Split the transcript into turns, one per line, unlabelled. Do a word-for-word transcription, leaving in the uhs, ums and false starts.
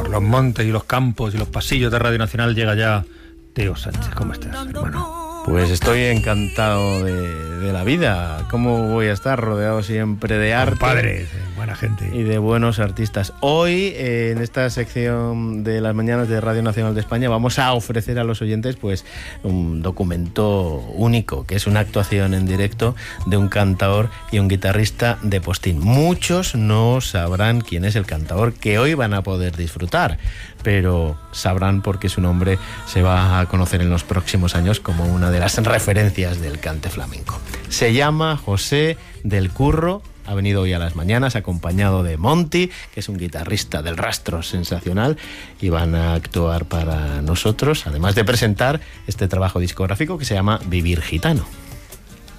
los montes y los campos y los pasillos de Radio Nacional llega ya Teo Sánchez. ¿Cómo estás, hermano?
Pues estoy encantado de, de la vida. ¿Cómo voy a estar rodeado siempre de arte?
Padres, buena gente.
Y de buenos artistas. Hoy, eh, en esta sección de las mañanas de Radio Nacional de España, vamos a ofrecer a los oyentes pues un documento único, que es una actuación en directo de un cantador y un guitarrista de Postín. Muchos no sabrán quién es el cantador que hoy van a poder disfrutar, pero sabrán porque su nombre se va a conocer en los próximos años como una de las referencias del cante flamenco. Se llama José del Curro, ha venido hoy a las mañanas acompañado de Monty, que es un guitarrista del rastro sensacional, y van a actuar para nosotros, además de presentar este trabajo discográfico que se llama Vivir Gitano.